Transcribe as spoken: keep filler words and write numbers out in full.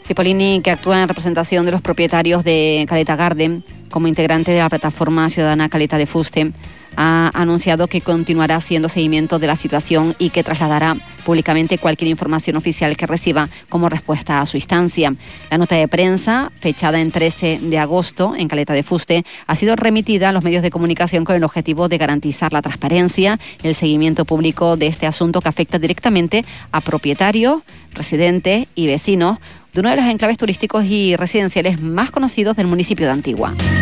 Cipollini, que actúa en representación de los propietarios de Caleta Garden como integrante de la plataforma ciudadana Caleta de Fuste, ha anunciado que continuará haciendo seguimiento de la situación y que trasladará públicamente cualquier información oficial que reciba como respuesta a su instancia. La nota de prensa, fechada en trece de agosto en Caleta de Fuste, ha sido remitida a los medios de comunicación con el objetivo de garantizar la transparencia y el seguimiento público de este asunto que afecta directamente a propietarios, residentes y vecinos de uno de los enclaves turísticos y residenciales más conocidos del municipio de Antigua.